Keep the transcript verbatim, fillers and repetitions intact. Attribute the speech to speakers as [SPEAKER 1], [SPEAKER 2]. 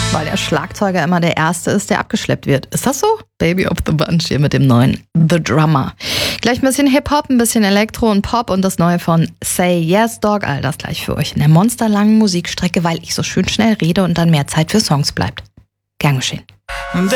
[SPEAKER 1] Weil der Schlagzeuger immer der Erste ist, der abgeschleppt wird. Ist das so? Baby of the Bunch hier mit dem neuen The Drummer. Gleich ein bisschen Hip-Hop, ein bisschen Elektro und Pop und das neue von Say Yes Dog. All das gleich für euch in der monsterlangen Musikstrecke, weil ich so schön schnell rede und dann mehr Zeit für Songs bleibt. Gern geschehen.